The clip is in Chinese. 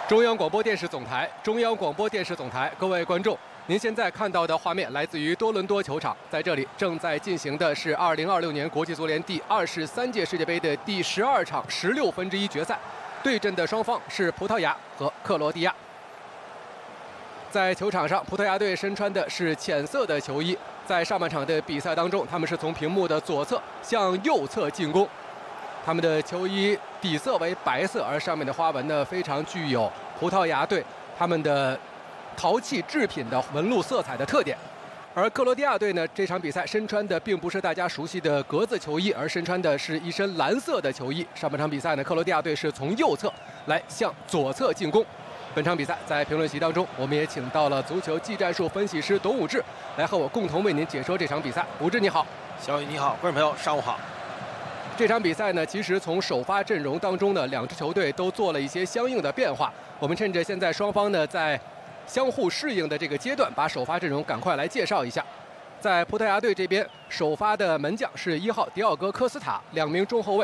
中央广播电视总台，中央广播电视总台，各位观众，您现在看到的画面来自于多伦多球场，在这里正在进行的是2026年国际足联第23届世界杯的第12场16分之一决赛，对阵的双方是葡萄牙和克罗地亚。在球场上，葡萄牙队身穿的是浅色的球衣，在上半场的比赛当中，他们是从屏幕的左侧向右侧进攻。他们的球衣底色为白色，而上面的花纹呢非常具有葡萄牙队他们的陶器制品的纹路色彩的特点。而克罗地亚队呢，这场比赛身穿的并不是大家熟悉的格子球衣，而身穿的是一身蓝色的球衣。上半场比赛呢，克罗地亚队是从右侧来向左侧进攻。本场比赛在评论席当中，我们也请到了足球技战术分析师董武志来和我共同为您解说这场比赛。武志你好。 小雨你好，观众朋友上午好。 这场比赛呢，其实从首发阵容当中呢，两支球队都做了一些相应的变化。我们趁着现在双方呢在相互适应的这个阶段，把首发阵容赶快来介绍一下。在葡萄牙队这边，首发的门将是1号迪奥戈·科斯塔，2名中后卫